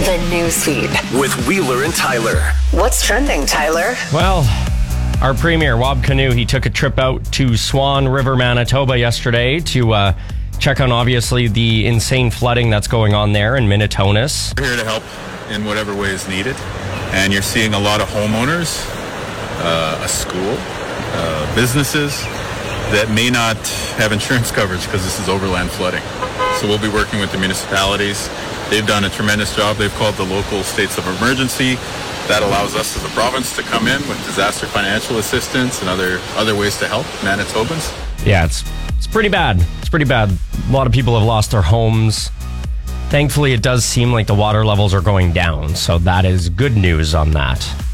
The newsfeed with Wheeler and Tyler. What's trending, Tyler? Well, our premier, Wab Kinew, he took a trip out to Swan River, Manitoba yesterday to check on, obviously, the insane flooding that's going on there in Minitonas. We're here to help in whatever way is needed. And you're seeing a lot of homeowners, a school, businesses that may not have insurance coverage because this is overland flooding. So we'll be working with the municipalities. They've done a tremendous job. They've called the local states of emergency. That allows us as a province to come in with disaster financial assistance and other ways to help Manitobans. Yeah, it's pretty bad. It's pretty bad. A lot of people have lost their homes. Thankfully, it does seem like the water levels are going down, so that is good news on that.